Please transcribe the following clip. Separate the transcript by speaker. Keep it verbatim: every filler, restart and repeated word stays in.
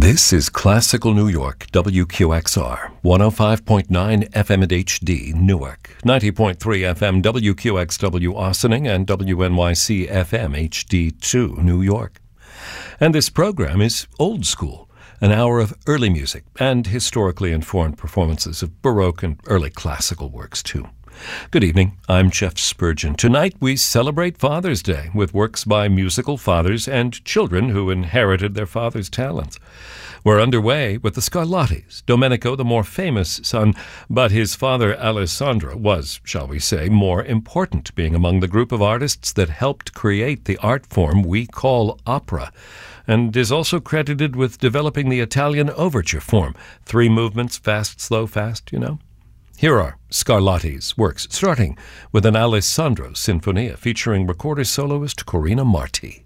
Speaker 1: This is Classical New York, W Q X R, one oh five point nine F M at H D, Newark, ninety point three F M, W Q X W, Ossining, and W N Y C F M, H D two, New York. And this program is Old School, an hour of early music and historically informed performances of Baroque and early classical works, too. Good evening, I'm Jeff Spurgeon. Tonight we celebrate Father's Day with works by musical fathers and children who inherited their father's talents. We're underway with the Scarlattis, Domenico the more famous son, but his father Alessandro was, shall we say, more important, being among the group of artists that helped create the art form we call opera, and is also credited with developing the Italian overture form. Three movements, fast, slow, fast, you know. Here are Scarlatti's works, starting with an Alessandro Sinfonia featuring recorder soloist Corina Marti.